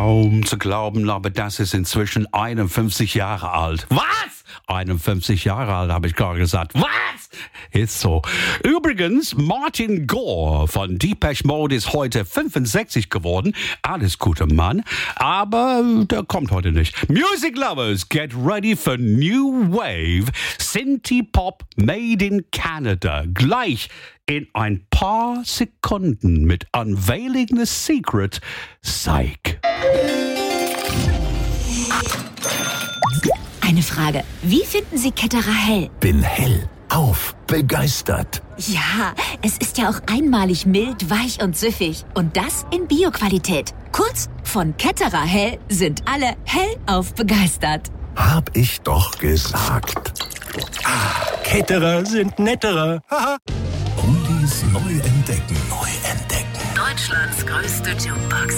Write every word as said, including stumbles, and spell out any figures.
Kaum zu glauben, aber das ist inzwischen einundfünfzig Jahre alt. Was? einundfünfzig Jahre alt, habe ich gerade gesagt. Was? Ist so. Übrigens, Martin Gore von Depeche Mode ist heute fünfundsechzig geworden. Alles Gute, Mann. Aber der kommt heute nicht. Music Lovers, get ready for New Wave. Synthie Pop made in Canada. Gleich in ein paar Sekunden mit Unveiling the Secret. Psych. Eine Frage. Wie finden Sie Ketterer hell? Bin hellauf begeistert. Ja, es ist ja auch einmalig mild, weich und süffig. Und das in Bio-Qualität. Kurz, von Ketterer hell sind alle hellauf begeistert. Hab ich doch gesagt. Ah, Ketterer sind netterer. Haha. Oldies neu entdecken. Neu entdecken. Deutschlands größte Jukebox.